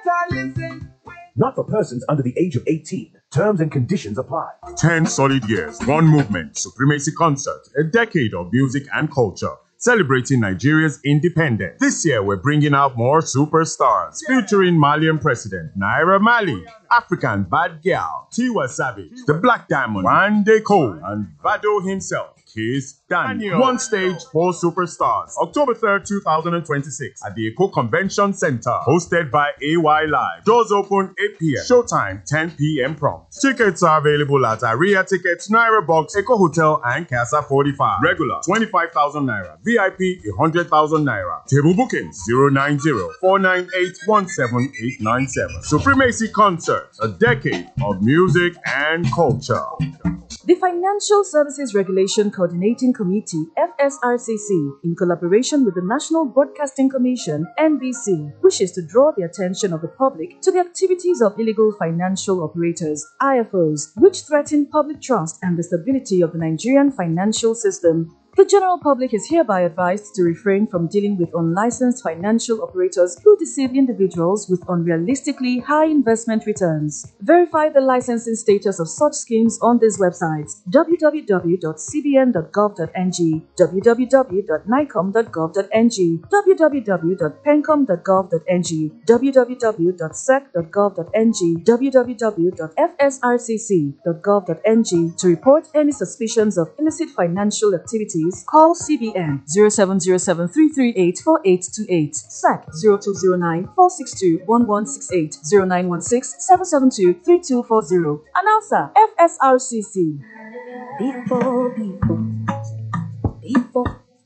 Not for persons under the age of 18. Terms and conditions apply. 10 solid years, one movement, Supremacy Concert, a decade of music and culture, celebrating Nigeria's independence. This year, we're bringing out more superstars, featuring Malian President Naira Marley, African Bad Girl, Tiwa Savage, The Black Diamond, Wande Cole, and Vado himself, Kiss Daniel. One stage, four superstars. October 3rd, 2026 at the Eco Convention Center. Hosted by AY Live. Doors open 8 p.m. Showtime 10 p.m. prompt. Tickets are available at Aria Tickets, Naira Box, Eco Hotel, and Casa 45. Regular 25,000 Naira. VIP 100,000 Naira. Table bookings 090-498-17897. Supremacy Concert. A decade of music and culture. The Financial Services Regulation Coordinating Committee, FSRCC, in collaboration with the National Broadcasting Commission, NBC, wishes to draw the attention of the public to the activities of illegal financial operators, IFOs, which threaten public trust and the stability of the Nigerian financial system. The general public is hereby advised to refrain from dealing with unlicensed financial operators who deceive individuals with unrealistically high investment returns. Verify the licensing status of such schemes on these websites: www.cbn.gov.ng, www.nicom.gov.ng, www.pencom.gov.ng, www.sec.gov.ng, www.fsrcc.gov.ng. To report any suspicions of illicit financial activities, call CBN 0707-338-4828, SAC 0209-462-1168, 0916-772-3240. Announcer, FSRCC. Before people